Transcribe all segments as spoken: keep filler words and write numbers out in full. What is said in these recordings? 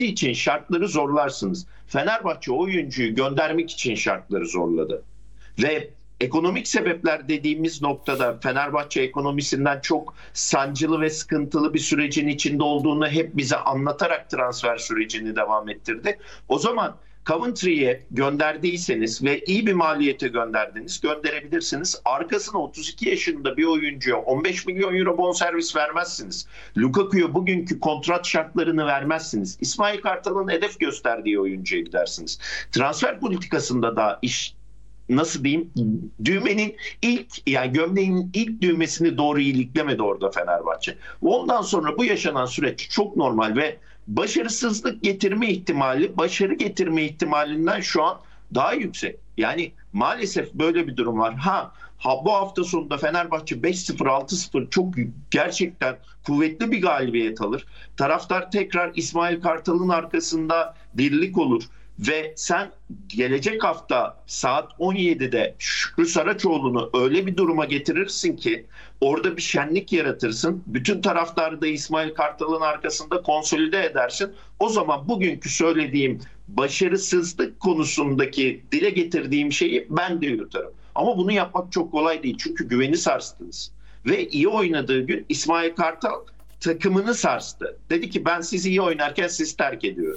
için şartları zorlarsınız. Fenerbahçe oyuncuyu göndermek için şartları zorladı. Ve ekonomik sebepler dediğimiz noktada Fenerbahçe ekonomisinden çok sancılı ve sıkıntılı bir sürecin içinde olduğunu hep bize anlatarak transfer sürecini devam ettirdi. O zaman Coventry'ye gönderdiyseniz ve iyi bir maliyete gönderdiniz, gönderebilirsiniz. Arkasına otuz iki yaşında bir oyuncuya on beş milyon euro bonservis vermezsiniz. Lukaku'ya bugünkü kontrat şartlarını vermezsiniz. İsmail Kartal'ın hedef gösterdiği oyuncuya gidersiniz. Transfer politikasında da iş, nasıl diyeyim, düğmenin ilk, yani gömleğin ilk düğmesini doğru iliklemedi orada Fenerbahçe. Ondan sonra bu yaşanan süreç çok normal ve başarısızlık getirme ihtimali, başarı getirme ihtimalinden şu an daha yüksek. Yani maalesef böyle bir durum var. Ha, ha bu hafta sonunda Fenerbahçe beş sıfır altı sıfır çok gerçekten kuvvetli bir galibiyet alır. Taraftar tekrar İsmail Kartal'ın arkasında birlik olur. Ve sen gelecek hafta saat on yedide Şükrü Saraçoğlu'nu öyle bir duruma getirirsin ki orada bir şenlik yaratırsın. Bütün taraftarı da İsmail Kartal'ın arkasında konsolide edersin. O zaman bugünkü söylediğim başarısızlık konusundaki dile getirdiğim şeyi ben de yürütürüm. Ama bunu yapmak çok kolay değil. Çünkü güveni sarstınız. Ve iyi oynadığı gün İsmail Kartal takımını sarstı. Dedi ki ben siz iyi oynarken siz terk ediyorum.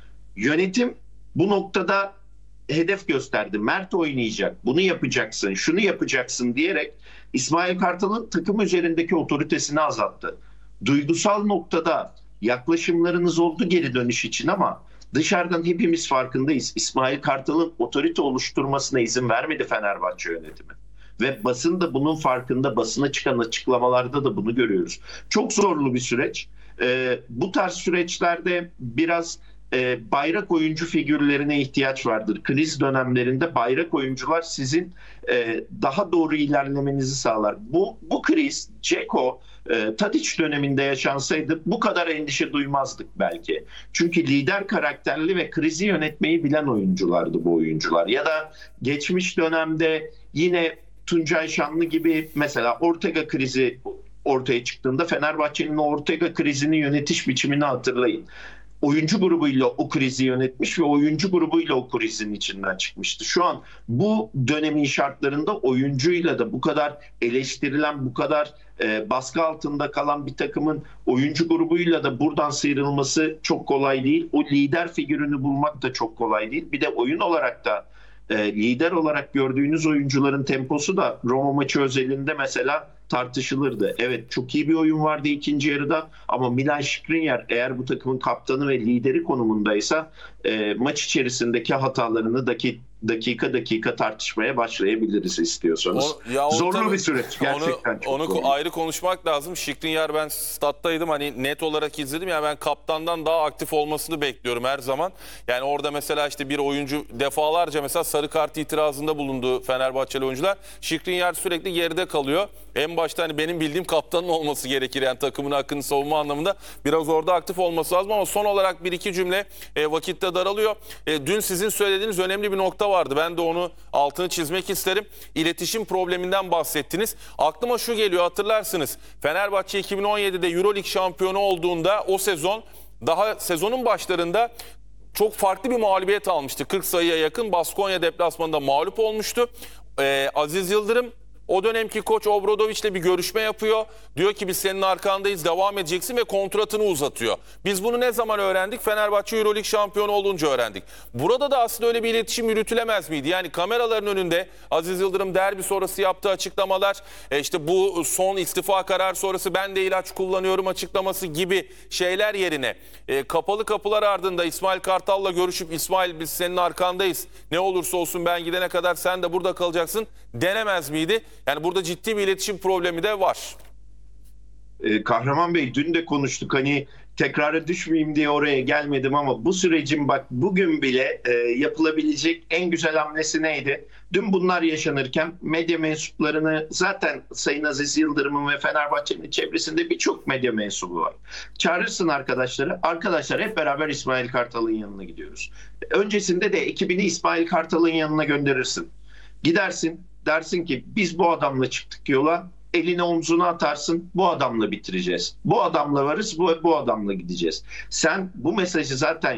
Yönetim bu noktada hedef gösterdi. Mert oynayacak, bunu yapacaksın, şunu yapacaksın diyerek İsmail Kartal'ın takım üzerindeki otoritesini azalttı. Duygusal noktada yaklaşımlarınız oldu geri dönüş için ama dışarıdan hepimiz farkındayız. İsmail Kartal'ın otorite oluşturmasına izin vermedi Fenerbahçe yönetimi. Ve basın da bunun farkında, basına çıkan açıklamalarda da bunu görüyoruz. Çok zorlu bir süreç. Ee, bu tarz süreçlerde biraz E, bayrak oyuncu figürlerine ihtiyaç vardır. Kriz dönemlerinde bayrak oyuncular sizin e, daha doğru ilerlemenizi sağlar. Bu bu kriz Dzeko, e, Tadić döneminde yaşansaydı bu kadar endişe duymazdık belki. Çünkü lider karakterli ve krizi yönetmeyi bilen oyunculardı bu oyuncular. Ya da geçmiş dönemde yine Tuncay Şanlı gibi mesela Ortega krizi ortaya çıktığında Fenerbahçe'nin Ortega krizini yönetiş biçimini hatırlayın. Oyuncu grubuyla o krizi yönetmiş ve oyuncu grubuyla o krizin içinden çıkmıştı. Şu an bu dönemin şartlarında oyuncuyla da bu kadar eleştirilen, bu kadar e, baskı altında kalan bir takımın oyuncu grubuyla da buradan sıyrılması çok kolay değil. O lider figürünü bulmak da çok kolay değil. Bir de oyun olarak da e, lider olarak gördüğünüz oyuncuların temposu da Roma maçı özelinde mesela tartışılırdı. Evet, çok iyi bir oyun vardı ikinci yarıda ama Milan Skriniar eğer bu takımın kaptanı ve lideri konumundaysa e, maç içerisindeki hatalarını dakika dakika dakika tartışmaya başlayabiliriz istiyorsanız. O, ya Zorlu tabii, bir süreç gerçekten. Onu, çok onu zorlu. Ayrı konuşmak lazım. Skriniar, ben stat'taydım, hani net olarak izledim. Yani ben kaptandan daha aktif olmasını bekliyorum her zaman. Yani orada mesela işte bir oyuncu defalarca mesela sarı kart itirazında bulundu Fenerbahçeli oyuncular. Skriniar sürekli geride kalıyor. En başta hani benim bildiğim kaptanın olması gerekir. Yani takımın hakkını savunma anlamında biraz orada aktif olması lazım ama son olarak bir iki cümle, e, vakitte daralıyor. E, dün sizin söylediğiniz önemli bir nokta vardı. Ben de onu altını çizmek isterim. İletişim probleminden bahsettiniz. Aklıma şu geliyor, hatırlarsınız. Fenerbahçe iki bin on yedide Euroleague şampiyonu olduğunda o sezon, daha sezonun başlarında çok farklı bir mağlubiyet almıştı. kırk sayıya yakın Baskonya deplasmanında mağlup olmuştu. E, Aziz Yıldırım o dönemki koç Obradoviç'le bir görüşme yapıyor. Diyor ki biz senin arkandayız, devam edeceksin ve kontratını uzatıyor. Biz bunu ne zaman öğrendik? Fenerbahçe Euroleague şampiyonu olunca öğrendik. Burada da aslında öyle bir iletişim yürütülemez miydi? Yani kameraların önünde Aziz Yıldırım derbi sonrası yaptığı açıklamalar, e işte bu son istifa kararı sonrası ben de ilaç kullanıyorum açıklaması gibi şeyler yerine e, kapalı kapılar ardında İsmail Kartal'la görüşüp İsmail biz senin arkandayız, ne olursa olsun ben gidene kadar sen de burada kalacaksın denemez miydi? Yani burada ciddi bir iletişim problemi de var. Ee, Kahraman Bey, dün de konuştuk, hani tekrara düşmeyeyim diye oraya gelmedim ama bu sürecin bak bugün bile e, yapılabilecek en güzel hamlesi neydi? Dün bunlar yaşanırken medya mensuplarını, zaten Sayın Aziz Yıldırım'ın ve Fenerbahçe'nin çevresinde birçok medya mensubu var. Çağırırsın arkadaşları. Arkadaşlar hep beraber İsmail Kartal'ın yanına gidiyoruz. Öncesinde de ekibini İsmail Kartal'ın yanına gönderirsin. Gidersin. Dersin ki biz bu adamla çıktık yola. elini omzuna atarsın, bu adamla bitireceğiz. Bu adamla varız, bu, bu adamla gideceğiz. Sen bu mesajı zaten